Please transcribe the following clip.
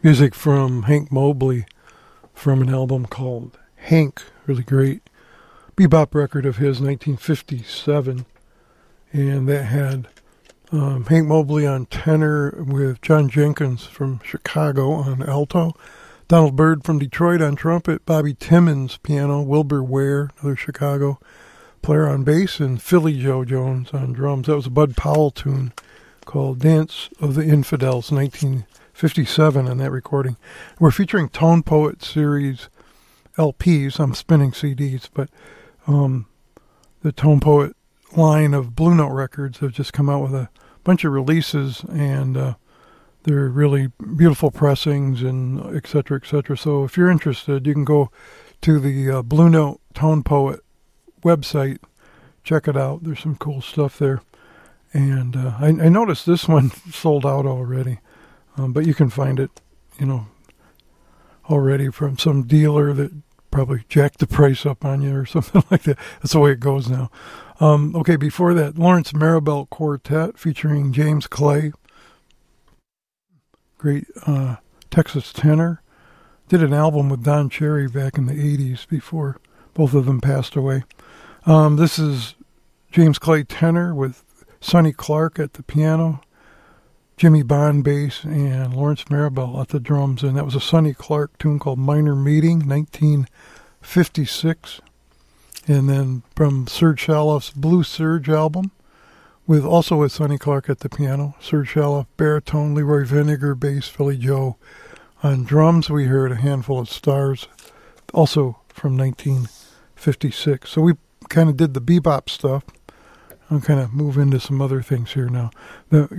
Music from Hank Mobley from an album called Hank, really great bebop record of his, 1957. And that had Hank Mobley on tenor with John Jenkins from Chicago on alto, Donald Byrd from Detroit on trumpet, Bobby Timmons piano, Wilbur Ware, another Chicago player, on bass, and Philly Joe Jones on drums. That was a Bud Powell tune called Dance of the Infidels, 1957 on that recording. We're featuring Tone Poet series LPs. I'm spinning CDs, but the Tone Poet line of Blue Note Records have just come out with a bunch of releases, and they're really beautiful pressings and et cetera, et cetera. So if you're interested, you can go to the Blue Note Tone Poet website, check it out. There's some cool stuff there. And I noticed this one sold out already, but you can find it, already from some dealer that probably jacked the price up on you or something like that. That's the way it goes now. Okay, before that, Lawrence Marabelle Quartet featuring James Clay, great Texas tenor. Did an album with Don Cherry back in the 80s before both of them passed away. This is James Clay tenor with Sonny Clark at the piano, Jimmy Bond bass, and Lawrence Marabelle at the drums. And that was a Sonny Clark tune called Minor Meeting, 1956. And then from Serge Shaloff's Blue Surge album, also with Sonny Clark at the piano, Serge Shaloff baritone, Leroy Vinegar bass, Philly Joe on drums. We heard A Handful of Stars, also from 1956. So we kind of did the bebop stuff. I'm kind of move into some other things here now.